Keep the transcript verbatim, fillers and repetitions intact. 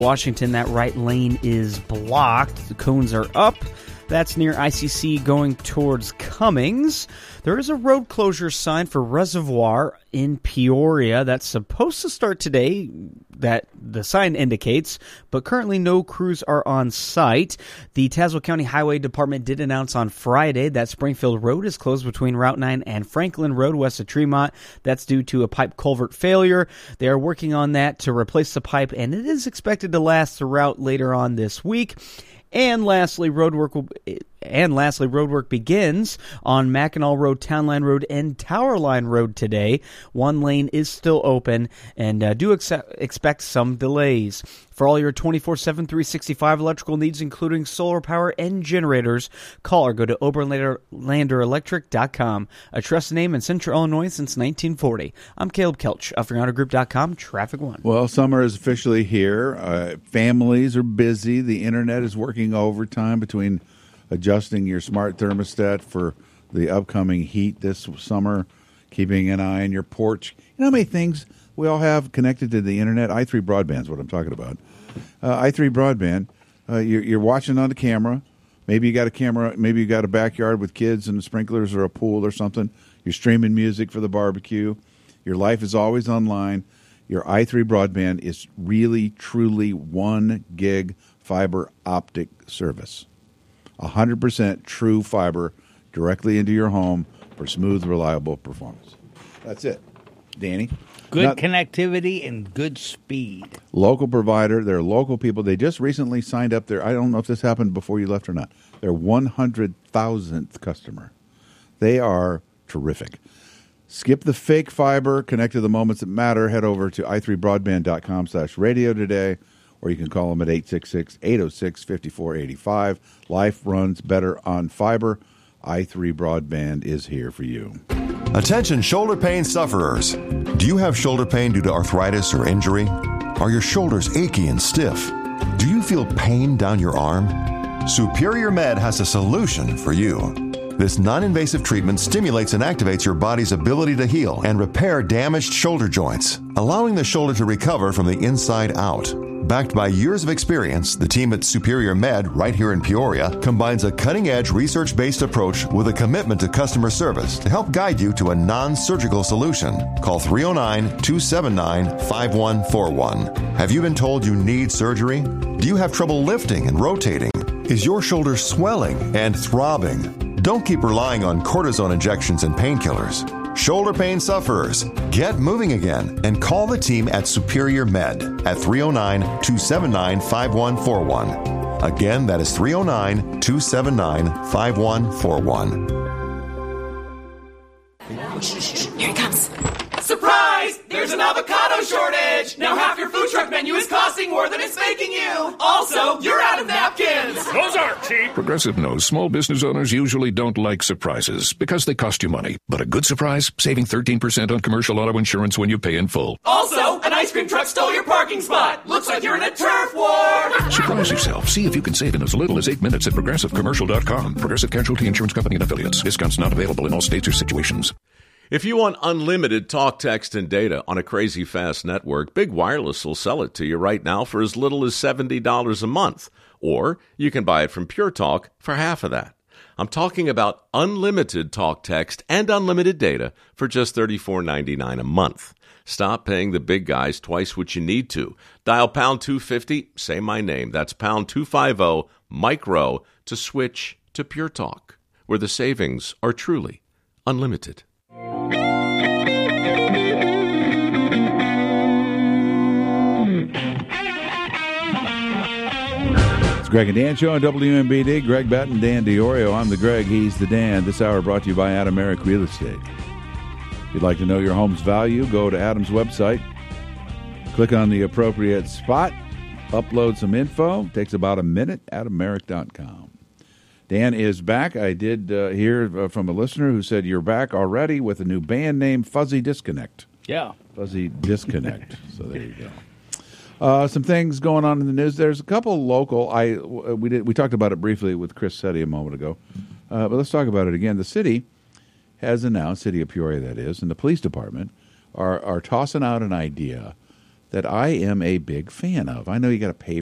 Washington, that right lane is blocked. The cones are up. That's near I C C going towards Cummings. There is a road closure sign for Reservoir in Peoria that's supposed to start today, that the sign indicates, but currently no crews are on site. The Tazewell County Highway Department did announce on Friday that Springfield Road is closed between Route nine and Franklin Road west of Tremont. That's due to a pipe culvert failure. They are working on that to replace the pipe, and it is expected to last throughout later on this week. And lastly, roadwork will, and lastly, roadwork begins on Mackinac Road, Town Line Road, and Tower Line Road today. One lane is still open, and uh, do ex- expect some delays. For all your twenty-four seven, three sixty-five electrical needs, including solar power and generators, call or go to Oberlander Electric dot com, a trusted name in Central Illinois since nineteen forty. I'm Caleb Kelch of Rio Group dot com, Traffic One. Well, summer is officially here. Uh, families are busy. The internet is working overtime between adjusting your smart thermostat for the upcoming heat this summer, keeping an eye on your porch. You know how many things we all have connected to the internet? i three Broadband is what I'm talking about. Uh, i three Broadband, uh, you're, you're watching on the camera. Maybe you got a camera, maybe you got a backyard with kids and sprinklers or a pool or something. You're streaming music for the barbecue. Your life is always online. Your i three Broadband is really, truly one gig fiber optic service. one hundred percent true fiber directly into your home for smooth, reliable performance. That's it. Danny? Good Not, connectivity and good speed. Local provider. They're local people. They just recently signed up their, I don't know if this happened before you left or not, their one hundred thousandth customer. They are terrific. Skip the fake fiber. Connect to the moments that matter. Head over to i three broadband dot com slash radio today, or you can call them at eight six six, eight oh six, five four eight five. Life runs better on fiber. i three Broadband is here for you. Attention shoulder pain sufferers. Do you have shoulder pain due to arthritis or injury? Are your shoulders achy and stiff? Do you feel pain down your arm? Superior Med has a solution for you. This non-invasive treatment stimulates and activates your body's ability to heal and repair damaged shoulder joints, allowing the shoulder to recover from the inside out. Backed by years of experience, the team at Superior Med, right here in Peoria, combines a cutting-edge research-based approach with a commitment to customer service to help guide you to a non-surgical solution. Call three oh nine, two seven nine, five one four one. Have you been told you need surgery? Do you have trouble lifting and rotating? Is your shoulder swelling and throbbing? Don't keep relying on cortisone injections and painkillers. Shoulder pain sufferers, get moving again and call the team at Superior Med at three oh nine, two seven nine, five one four one. Again, that is three oh nine, two seven nine, five one four one. Here he comes. Surprise! There's an avocado shortage! Now half your food truck menu is costing more than it's making you! Also, you're out of napkins! Those aren't cheap! Progressive knows small business owners usually don't like surprises because they cost you money. But a good surprise? Saving thirteen percent on commercial auto insurance when you pay in full. Also, an ice cream truck stole your parking spot! Looks like you're in a turf war! Surprise yourself. See if you can save in as little as eight minutes at progressive commercial dot com. Progressive Casualty Insurance Company and Affiliates. Discounts not available in all states or situations. If you want unlimited talk, text, and data on a crazy fast network, Big Wireless will sell it to you right now for as little as seventy dollars a month. Or you can buy it from Pure Talk for half of that. I'm talking about unlimited talk, text, and unlimited data for just thirty-four ninety-nine a month. Stop paying the big guys twice what you need to. Dial pound two fifty, say my name. That's pound two fifty, micro, to switch to Pure Talk, where the savings are truly unlimited. It's Greg and Dan Show on W M B D. Greg Batten, Dan DiOrio. I'm the Greg, he's the Dan. This hour brought to you by Adam Merrick Real Estate. If you'd like to know your home's value, go to Adam's website, click on the appropriate spot, upload some info. It takes about a minute, adam merrick dot com. Dan is back. I did uh, hear uh, from a listener who said you're back already with a new band name, Fuzzy Disconnect. Yeah. Fuzzy Disconnect. So there you go. Uh, some things going on in the news. There's a couple local. I we did we talked about it briefly with Chris Setti a moment ago, uh, but let's talk about it again. The city has announced, City of Peoria that is, and the police department are are tossing out an idea that I am a big fan of. I know you got to pay